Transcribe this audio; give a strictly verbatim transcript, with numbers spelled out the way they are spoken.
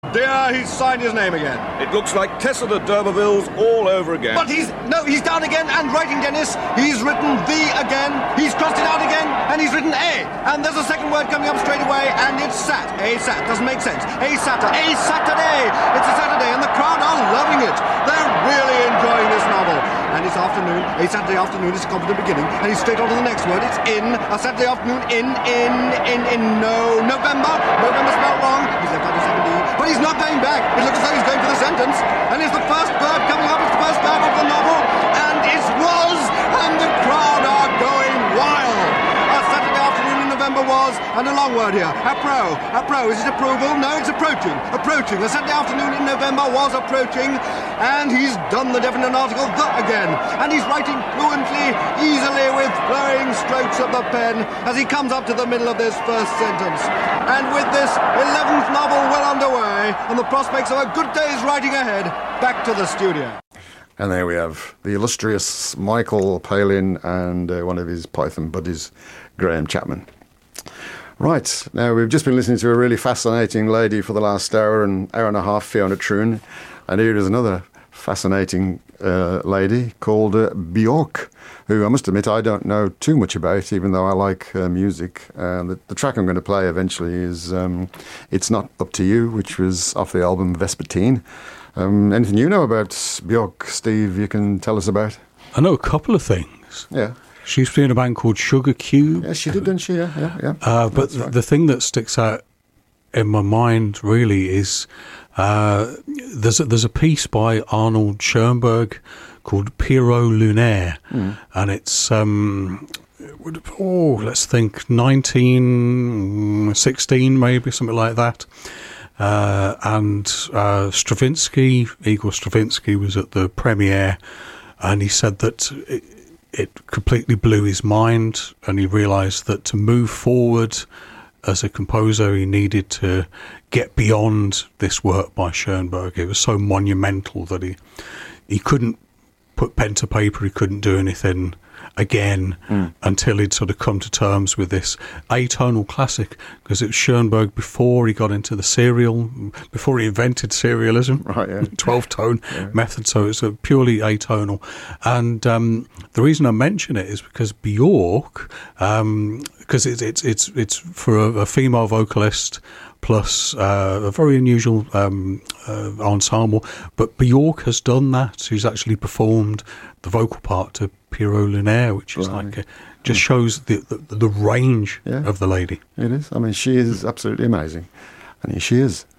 dear, he's signed his name again. It looks like Tessa de D'Urbervilles all over again. But he's... No, he's down again and writing, Dennis. He's written the again. He's crossed it out again, and he's written a. And there's a second word coming up straight away, and it's sat. A sat. Doesn't make sense. A Saturday. A Saturday. It's a Saturday, and the crowd are loving it. They're really enjoying this novel. And it's afternoon. A Saturday afternoon is a confident beginning, and he's straight on to the next word. It's in. A Saturday afternoon in, in, in, in, no, November. November spelled wrong. He's left out a second E, but he's not going back. It looks as though he's going for the sentence. And it's the first verb coming up. It's the first verb of the novel. And it was, and the crowd are going wild. A Saturday afternoon in November was, and a long word here, appro. Appro, is it approval? No, it's approaching. Approaching. A Saturday afternoon in November was approaching, and he's done the definite article, the again. And he's writing fluently, easily, with flowing strokes of the pen, as he comes up to the middle of this first sentence. And with this eleventh novel well underway, and the prospects of a good day's writing ahead, back to the studio. And there we have the illustrious Michael Palin and uh, one of his Python buddies, Graham Chapman. Right, now we've just been listening to a really fascinating lady for the last hour and hour and a half, Fiona Troon, and here is another fascinating uh, lady called uh, Bjork, who I must admit I don't know too much about, even though I like uh, music. Uh, the, the track I'm going to play eventually is um, It's Not Up To You, which was off the album Vespertine. Um, anything you know about Bjork, Steve, you can tell us about? I know a couple of things. Yeah. She used to be in a band called Sugar Cube. Yeah, she did, didn't she? Yeah, yeah, yeah. Uh, but right. The thing that sticks out in my mind really is uh, there's, a, there's a piece by Arnold Schoenberg called Pierrot Lunaire, mm. and it's, um, oh, let's think, nineteen sixteen maybe, something like that. Uh, and uh, Stravinsky, Igor Stravinsky, was at the premiere, and he said that it, it completely blew his mind, and he realised that to move forward as a composer, he needed to get beyond this work by Schoenberg. It was so monumental that he he couldn't put pen to paper, he couldn't do anything again mm. until he'd sort of come to terms with this atonal classic, because it was Schoenberg before he got into the serial, before he invented serialism, right, yeah. twelve-tone yeah. method, so it's a purely atonal. And um, the reason I mention it is because Bjork, um, because it's, it's, it's, it's for a, a female vocalist, plus uh, a very unusual um, uh, ensemble. But Bjork has done that. She's actually performed the vocal part to Pierrot Lunaire, which is right. like a, just mm. shows the, the the range yeah. of the lady. It is. I mean, she is absolutely amazing. And here she is.